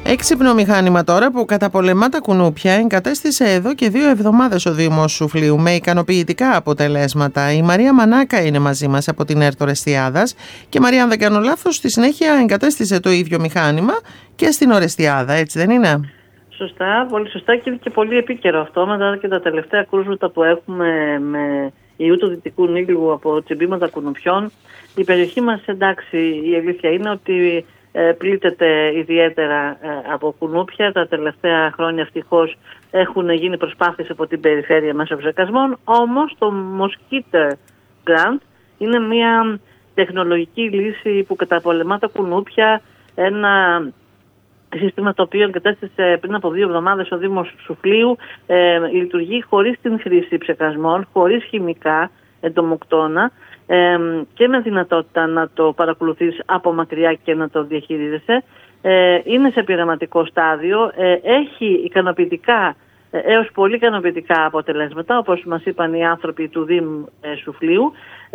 Έξυπνο μηχάνημα τώρα που καταπολεμά τα κουνούπια εγκατέστησε εδώ και 2 εβδομάδες ο Δήμος Σουφλίου με ικανοποιητικά αποτελέσματα. Η Μαρία Μανάκα είναι μαζί μας από την ΕΡΤ Ορεστιάδας και Μαρία, αν δεν κάνω λάθος, στη συνέχεια εγκατέστησε το ίδιο μηχάνημα και στην Ορεστιάδα, έτσι δεν είναι? Σωστά, πολύ σωστά και είναι και πολύ επίκαιρο αυτό μετά και τα τελευταία κρούσματα που έχουμε με ιού του Δυτικού Νείλου από τσιμπήματα κουνουπιών. Η περιοχή μας, εντάξει, η αλήθεια είναι ότι πλήττεται ιδιαίτερα από κουνούπια. Τα τελευταία χρόνια ευτυχώς έχουν γίνει προσπάθειες από την περιφέρεια μέσω ψεκασμών, όμως το Mosquito Grant είναι μια τεχνολογική λύση που καταπολεμά τα κουνούπια, ένα σύστημα το οποίο εγκατέστησε πριν από 2 εβδομάδες ο Δήμος Σουφλίου. Λειτουργεί χωρίς την χρήση ψεκασμών, χωρίς χημικά εντομοκτώνα και με δυνατότητα να το παρακολουθείς από μακριά και να το διαχειρίζεσαι. Είναι σε πειραματικό στάδιο, έχει ικανοποιητικά έως πολύ ικανοποιητικά αποτελέσματα, όπως μας είπαν οι άνθρωποι του Δήμου Σουφλίου.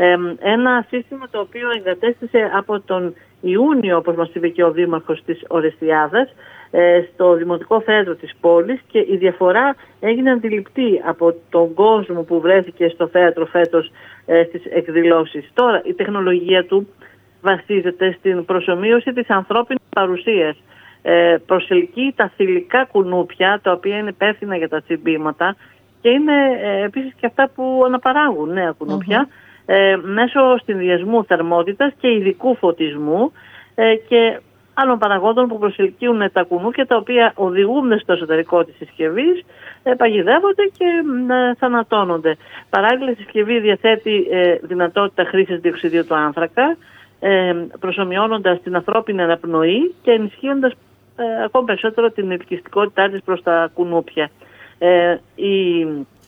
Ένα σύστημα το οποίο εγκατέστησε από τον Ιούνιο, όπως μας είπε και ο Δήμαρχος της Ορεστιάδας, στο Δημοτικό Θέατρο της πόλης, και η διαφορά έγινε αντιληπτή από τον κόσμο που βρέθηκε στο θέατρο φέτος στις εκδηλώσεις. Τώρα, η τεχνολογία του βασίζεται στην προσομοίωση της ανθρώπινης παρουσίας. Προσελκύει τα θηλυκά κουνούπια, τα οποία είναι υπεύθυνα για τα τσιμπήματα και είναι επίσης και αυτά που αναπαράγουν νέα κουνούπια, μέσω συνδυασμού θερμότητας και ειδικού φωτισμού και άλλων παραγόντων που προσελκύουν τα κουνούπια, τα οποία οδηγούν στο εσωτερικό της συσκευής, παγιδεύονται και θανατώνονται. Παράλληλα, η συσκευή διαθέτει δυνατότητα χρήσης διοξιδίου του άνθρακα, προσομοιώνοντας την ανθρώπινη αναπνοή και ενισχύοντας ακόμη περισσότερο την ελκυστικότητά της προς τα κουνούπια. Η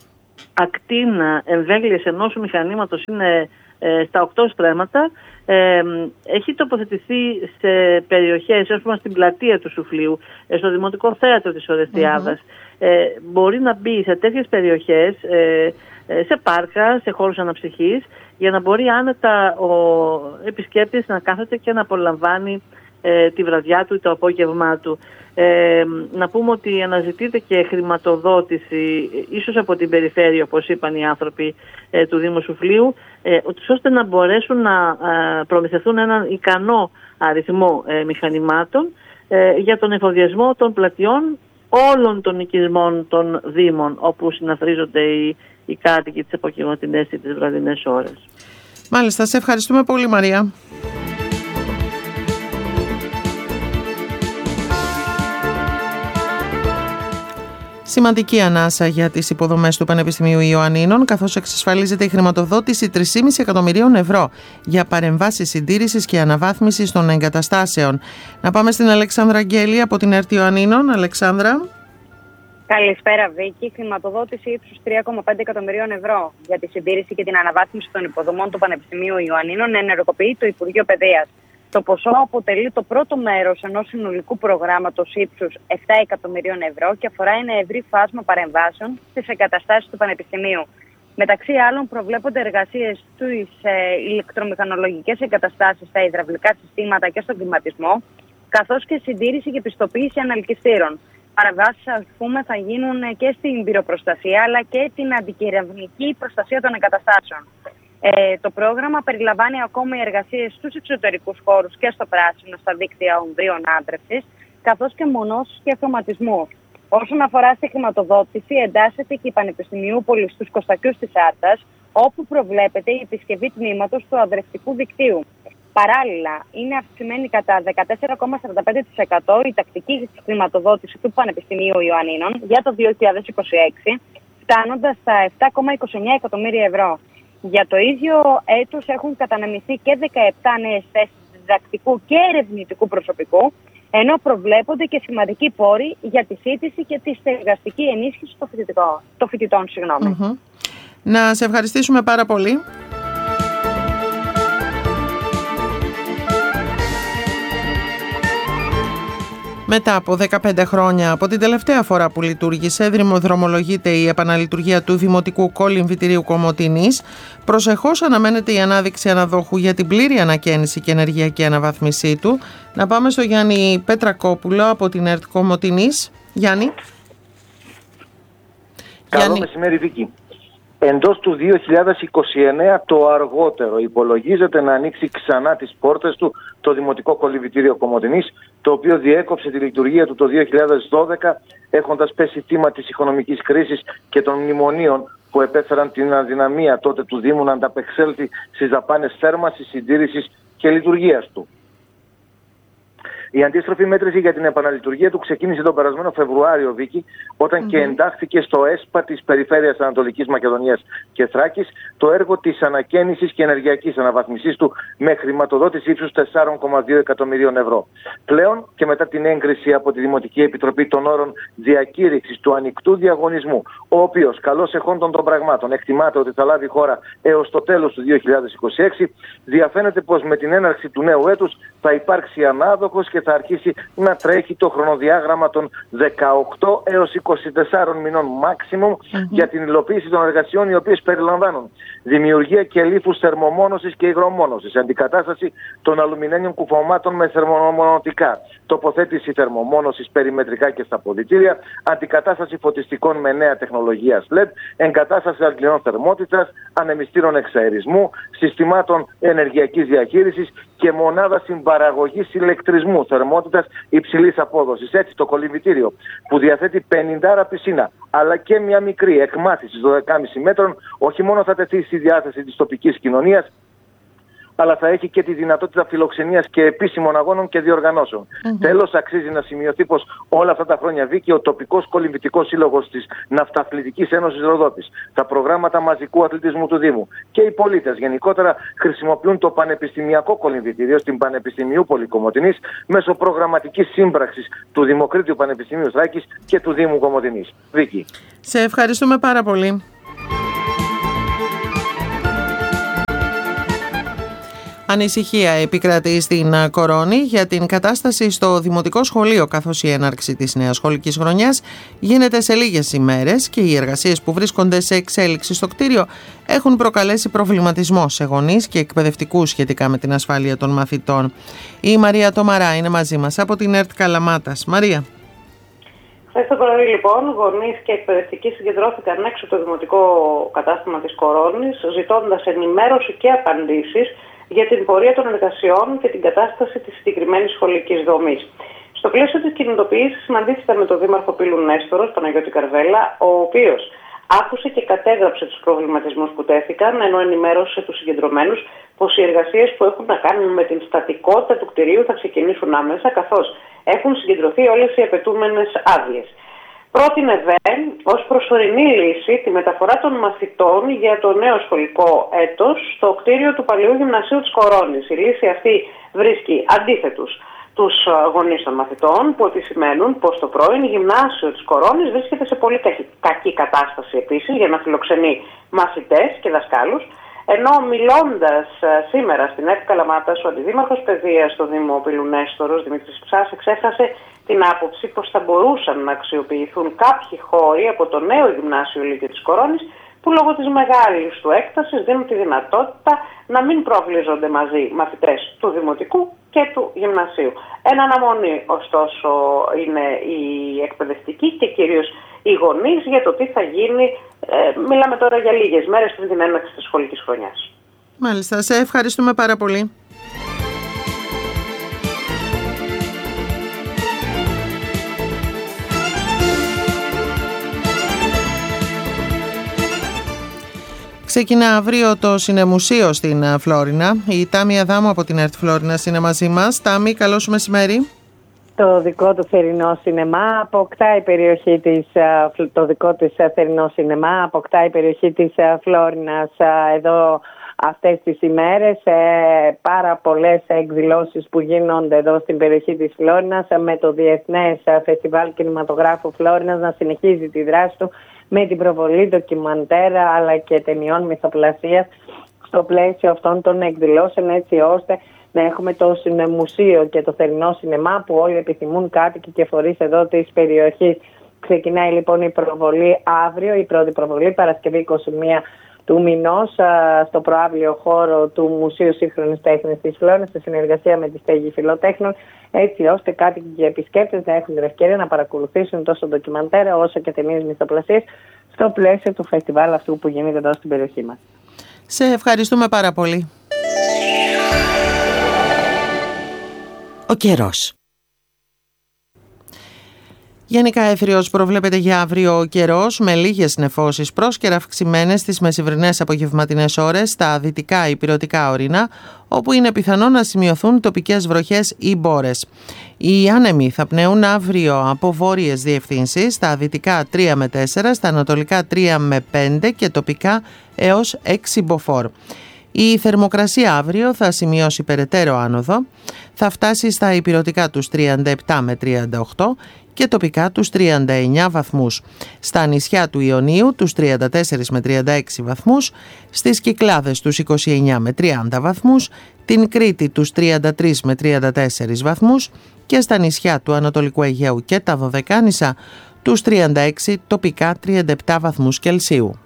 ακτίνα εμβέλειας ενός μηχανήματος είναι στα 8 στρέμματα. Έχει τοποθετηθεί σε περιοχές, όπως πούμε στην πλατεία του Σουφλίου, στο Δημοτικό Θέατρο της Ορεστιάδας. Μπορεί να μπει σε τέτοιες περιοχές, σε πάρκα, σε χώρους αναψυχής, για να μπορεί άνετα ο επισκέπτης να κάθεται και να απολαμβάνει τη βραδιά του ή το απόγευμά του. Να πούμε ότι αναζητείται και χρηματοδότηση, ίσως από την περιφέρεια, όπως είπαν οι άνθρωποι του Δήμου Σουφλίου, ώστε να μπορέσουν να προμηθευτούν έναν ικανό αριθμό μηχανημάτων για τον εφοδιασμό των πλατιών όλων των οικισμών των Δήμων, όπου συναθρίζονται οι κάτοικοι τις απογευματινές ή τις βραδινές ώρες. Μάλιστα, σε ευχαριστούμε πολύ, Μαρία. Σημαντική ανάσα για τις υποδομές του Πανεπιστημίου Ιωαννίνων, καθώς εξασφαλίζεται η χρηματοδότηση 3,5 εκατομμυρίων ευρώ για παρεμβάσεις συντήρησης και αναβάθμισης των εγκαταστάσεων. Να πάμε στην Αλεξάνδρα Αγγέλη από την ΕΡΤ Ιωαννίνων. Αλεξάνδρα. Καλησπέρα, Βίκη. Χρηματοδότηση ύψους 3,5 εκατομμυρίων ευρώ για τη συντήρηση και την αναβάθμιση των υποδομών του Πανεπιστημίου Ιωαννίνων ενεργοποιεί το Υπουργείο Παιδείας. Το ποσό αποτελεί το πρώτο μέρος ενός συνολικού προγράμματος ύψους 7 εκατομμυρίων ευρώ και αφορά ένα ευρύ φάσμα παρεμβάσεων στις εγκαταστάσεις του Πανεπιστημίου. Μεταξύ άλλων, προβλέπονται εργασίες στις ηλεκτρομηχανολογικές εγκαταστάσεις, στα υδραυλικά συστήματα και στον κλιματισμό, καθώς και συντήρηση και πιστοποίηση αναλκυστήρων. Παρεμβάσεις, ας πούμε, θα γίνουν και στην πυροπροστασία αλλά και την αντικεραυνική προστασία των εγκαταστάσεων. Το πρόγραμμα περιλαμβάνει ακόμη εργασίες στους εξωτερικούς χώρους και στο πράσινο, στα δίκτυα ομβρίων άντρευσης, καθώς και μονώσεις και χρωματισμού. Όσον αφορά στη χρηματοδότηση, εντάσσεται και η Πανεπιστημιούπολη στους Κωστακιούς της Άρτας, όπου προβλέπεται η επισκευή τμήματος του αδρευτικού δικτύου. Παράλληλα, είναι αυξημένη κατά 14,45% η τακτική χρηματοδότηση του Πανεπιστημίου Ιωαννίνων για το 2026, φτάνοντας στα 7,29 εκατομμύρια ευρώ. Για το ίδιο έτος έχουν κατανεμηθεί και 17 νέες θέσεις διδακτικού και ερευνητικού προσωπικού, ενώ προβλέπονται και σημαντικοί πόροι για τη σύντηση και τη στεγαστική ενίσχυση των φοιτητών. Να σε ευχαριστήσουμε πάρα πολύ. Μετά από 15 χρόνια από την τελευταία φορά που λειτουργήσε, δρομολογείται η επαναλειτουργία του Δημοτικού Κολυμβητηρίου Κομοτηνής. Προσεχώς αναμένεται η ανάδειξη αναδόχου για την πλήρη ανακαίνιση και ενεργειακή αναβάθμισή του. Να πάμε στο Γιάννη Πετρακόπουλο από την ΕΡΤ Κομοτηνής. Γιάννη. Καλό μεσημέρι, Βίκη. Εντός του 2029 το αργότερο υπολογίζεται να ανοίξει ξανά τις πόρτες του το Δημοτικό Κολυμβητήριο Κομοτηνής, το οποίο διέκοψε τη λειτουργία του το 2012, έχοντας πέσει θύμα της οικονομικής κρίσης και των μνημονίων που επέφεραν την αδυναμία τότε του Δήμου να ανταπεξέλθει στις δαπάνες θέρμανσης, συντήρησης και λειτουργίας του. Η αντίστροφη μέτρηση για την επαναλειτουργία του ξεκίνησε τον περασμένο Φεβρουάριο, Βίκη, όταν και εντάχθηκε στο ΕΣΠΑ της Περιφέρειας Ανατολικής Μακεδονίας και Θράκης το έργο της ανακαίνισης και ενεργειακής αναβαθμισής του με χρηματοδότηση ύψους 4,2 εκατομμυρίων ευρώ. Πλέον και μετά την έγκριση από τη Δημοτική Επιτροπή των όρων διακήρυξης του ανοιχτού διαγωνισμού, ο οποίος, καλώς εχόντων των πραγμάτων, εκτιμάται ότι θα λάβει χώρα έως το τέλος του 2026, διαφαίνεται πως με την έναρξη του νέου έτους θα υπάρξει ανάδοχος και θα αρχίσει να τρέχει το χρονοδιάγραμμα των 18 έως 24 μηνών maximum για την υλοποίηση των εργασιών, οι οποίες περιλαμβάνουν δημιουργία κελύφους θερμομόνωσης και υγρομόνωσης, αντικατάσταση των αλουμινένιων κουφωμάτων με θερμομονωτικά, τοποθέτηση θερμομόνωσης περιμετρικά και στα ποδητήρια, αντικατάσταση φωτιστικών με νέα τεχνολογία LED, εγκατάσταση αγγλιών θερμότητας, ανεμιστήρων εξαερισμού, συστημάτων ενεργειακής διαχείρισης και μονάδα συμπαραγωγής ηλεκτρισμού θερμότητας υψηλής απόδοσης. Έτσι, το κολυμβητήριο, που διαθέτει 50 πισίνα αλλά και μια μικρή εκμάθηση 12,5 μέτρων, όχι μόνο θα τεθεί στη διάθεση της τοπικής κοινωνίας, αλλά θα έχει και τη δυνατότητα φιλοξενίας και επίσημων αγώνων και διοργανώσεων. Τέλος, αξίζει να σημειωθεί πως όλα αυτά τα χρόνια, Βίκη, ο τοπικός κολυμβητικός σύλλογος της Ναυταθλητικής Ένωσης Ροδόπης, τα προγράμματα μαζικού αθλητισμού του Δήμου και οι πολίτες γενικότερα χρησιμοποιούν το Πανεπιστημιακό Κολυμβητήριο στην Πανεπιστημιούπολη Κομοτηνής μέσω προγραμματικής σύμπραξης του Δημοκρίτιου Πανεπιστημίου Θράκης και του Δήμου Κομοτηνής. Βίκη. Σε ευχαριστούμε πάρα πολύ. Ανησυχία επικρατεί στην Κορώνη για την κατάσταση στο Δημοτικό Σχολείο, καθώς η έναρξη της νέας σχολικής χρονιάς γίνεται σε λίγες ημέρες και οι εργασίες που βρίσκονται σε εξέλιξη στο κτίριο έχουν προκαλέσει προβληματισμό σε γονείς και εκπαιδευτικούς σχετικά με την ασφάλεια των μαθητών. Η Μαρία Τομαρά είναι μαζί μας από την ΕΡΤ Καλαμάτας. Μαρία. Χθες το πρωί, λοιπόν, γονείς και εκπαιδευτικοί συγκεντρώθηκαν έξω από το δημοτικό κατάστημα της Κορώνης, ζητώντας ενημέρωση και απαντήσεις για την πορεία των εργασιών και την κατάσταση της συγκεκριμένης σχολικής δομής. Στο πλαίσιο της κινητοποίησης συναντήθηκαν με τον Δήμαρχο Πύλου Νέστορος, τον Παναγιώτη Καρβέλα, ο οποίος άκουσε και κατέγραψε τους προβληματισμούς που τέθηκαν, ενώ ενημέρωσε τους συγκεντρωμένους πως οι εργασίες που έχουν να κάνουν με την στατικότητα του κτηρίου θα ξεκινήσουν άμεσα, καθώς έχουν συγκεντρωθεί όλες οι απαιτούμενες άδειες. Πρότεινε ως προσωρινή λύση τη μεταφορά των μαθητών για το νέο σχολικό έτος στο κτίριο του Παλαιού Γυμνασίου της Κορώνης. Η λύση αυτή βρίσκει αντίθετους τους γονείς των μαθητών, που επισημαίνουν πως το πρώην γυμνάσιο της Κορώνης βρίσκεται σε πολύ κακή κατάσταση επίσης για να φιλοξενεί μαθητές και δασκάλους. Ενώ μιλώντας σήμερα στην ΕΡΤ Καλαμάτας, ο Αντιδήμαρχος Παιδείας στο Δήμο Πύλου Νέστορος, Δημήτρης Ψάς, εξέφρασε την άποψη πως θα μπορούσαν να αξιοποιηθούν κάποιοι χώροι από το νέο γυμνάσιο Λύκειο της Κορώνης, που λόγω της μεγάλης του έκτασης δίνουν τη δυνατότητα να μην προβλίζονται μαζί μαθητές του Δημοτικού και του Γυμνασίου. Εν αναμονή, ωστόσο, είναι οι εκπαιδευτικοί και κυρίως οι γονείς για το τι θα γίνει. Μιλάμε τώρα για λίγες μέρες πριν την έναρξη της σχολικής χρονιάς. Μάλιστα, σε ευχαριστούμε πάρα πολύ. Ξεκινά αύριο το Συνεμουσείο στην Φλόρινα. Η Τάμη Αδάμου από την ΕΡΤ Φλόρινας είναι μαζί μας. Τάμη, καλό σου μεσημέρι. Το δικό του θερινό σινεμά αποκτά η περιοχή της, Φλόρινας εδώ αυτές τις ημέρες. Πάρα πολλές εκδηλώσεις που γίνονται εδώ στην περιοχή της Φλόρινας, με το Διεθνές Φεστιβάλ Κινηματογράφου Φλόρινας να συνεχίζει τη δράση του με την προβολή ντοκιμαντέρ αλλά και ταινιών μυθοπλασίας στο πλαίσιο αυτών των εκδηλώσεων, έτσι ώστε να έχουμε το μουσείο και το θερινό σινεμά που όλοι επιθυμούν, κάτοικοι και φορείς εδώ της περιοχής. Ξεκινάει λοιπόν η προβολή αύριο, η πρώτη προβολή, Παρασκευή 21 του μηνός, στο προαύλιο χώρο του Μουσείου Σύγχρονης Τέχνης της Φλόρνας, σε συνεργασία με τη Στέγη Φιλοτέχνων, έτσι ώστε κάτοικοι και επισκέπτες να έχουν την ευκαιρία να παρακολουθήσουν τόσο ντοκιμαντέρα όσο και ταινίες μυθοπλασίες στο πλαίσιο του φεστιβάλ αυτού που γίνεται εδώ στην περιοχή μας. Σε ευχαριστούμε πάρα πολύ. Ο καιρός. Γενικά έθριος προβλέπεται για αύριο ο καιρός, με λίγες νεφώσεις πρόσκαιρα αυξημένες στις μεσημβρινές απογευματινές ώρες στα δυτικά ηπειρωτικά ορεινά, όπου είναι πιθανό να σημειωθούν τοπικές βροχές ή μπόρες. Οι άνεμοι θα πνέουν αύριο από βόρειες διευθύνσεις, στα δυτικά 3 με 4, στα ανατολικά 3 με 5 και τοπικά έως 6 μποφόρ. Η θερμοκρασία αύριο θα σημειώσει περαιτέρω άνοδο, θα φτάσει στα ηπειρωτικά τους 37 με 38 και τοπικά τους 39 βαθμούς. Στα νησιά του Ιωνίου τους 34 με 36 βαθμούς, στις Κυκλάδες τους 29 με 30 βαθμούς, την Κρήτη τους 33 με 34 βαθμούς και στα νησιά του Ανατολικού Αιγαίου και τα Δωδεκάνησα τους 36, τοπικά 37 βαθμούς Κελσίου.